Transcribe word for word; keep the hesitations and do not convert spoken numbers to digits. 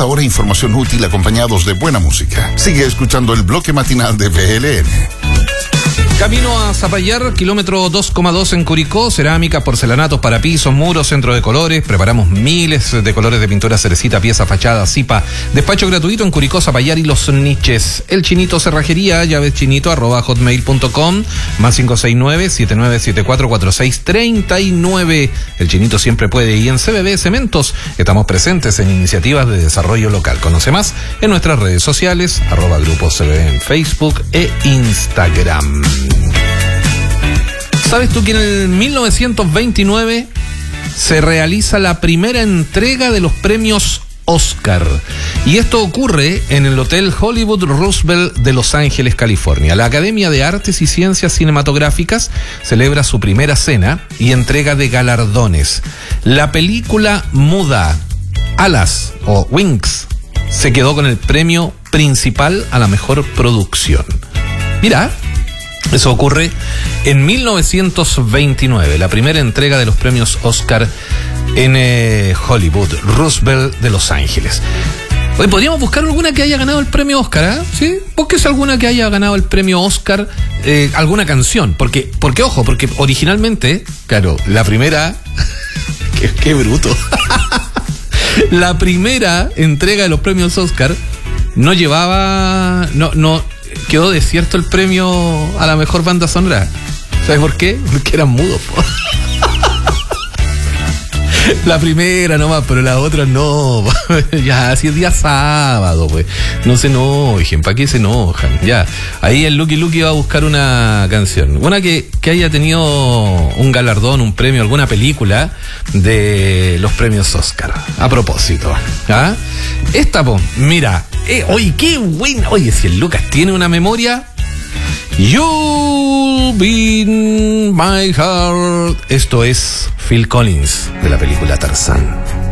Cada hora información útil acompañados de buena música. Sigue escuchando el bloque matinal de B L N. Camino a Zapallar, kilómetro dos coma dos en Curicó, cerámica, porcelanatos para pisos, muros, centro de colores. Preparamos miles de colores de pintura cerecita, pieza, fachada, zipa. Despacho gratuito en Curicó, Zapallar y Los Niches. El Chinito Cerrajería, llaves chinito arroba hotmail punto com, más cinco seis nueve, siete nueve siete cuatro, cuatro seis tres nueve. El Chinito siempre puede. Y en C B B Cementos estamos presentes en iniciativas de desarrollo local. Conoce más en nuestras redes sociales, arroba Grupo C B B en Facebook e Instagram. ¿Sabes tú que en el mil novecientos veintinueve se realiza la primera entrega de los premios Oscar? Y esto ocurre en el Hotel Hollywood Roosevelt de Los Ángeles, California. La Academia de Artes y Ciencias Cinematográficas celebra su primera cena y entrega de galardones. La película muda Alas o Wings se quedó con el premio principal a la mejor producción. Mira, eso ocurre en mil novecientos veintinueve, la primera entrega de los premios Oscar en eh, Hollywood Roosevelt de Los Ángeles. Hoy podríamos buscar alguna que haya ganado el premio Oscar, ¿eh? ¿Sí? Búsquese alguna que haya ganado el premio Oscar, eh, alguna canción, porque, porque ojo, porque originalmente, claro, la primera, qué, qué bruto, la primera entrega de los premios Oscar no llevaba, no, no, quedó desierto el premio a la mejor banda sonora. ¿Sabes por qué? Porque eran mudos, po. La primera nomás, pero la otra no. Ya, así es día sábado, pues. No se enojen, ¿para qué se enojan? Ya, ahí el Lucky Lucky va a buscar una canción. Una que, que haya tenido un galardón, un premio, alguna película de los premios Oscar. A propósito, ¿ah? Esta, po, mira, eh, oye, qué buena. Oye, si el Lucas tiene una memoria. You've been my heart. Esto es Phil Collins de la película Tarzán.